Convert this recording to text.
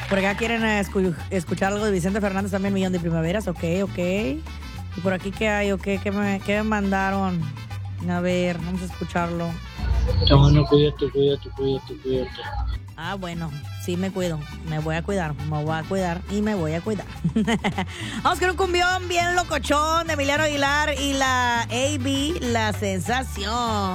Por acá quieren escuchar algo de Vicente Fernández también, Millón de Primaveras. Ok. Y por aquí, ¿qué hay? Ok, ¿qué me mandaron? A ver, vamos a escucharlo. Bueno, cuídate. Ah, bueno, sí me cuido. Me voy a cuidar y me voy a cuidar. Vamos con un cumbión bien locochón de Emiliano Aguilar y la AB, La Sensación.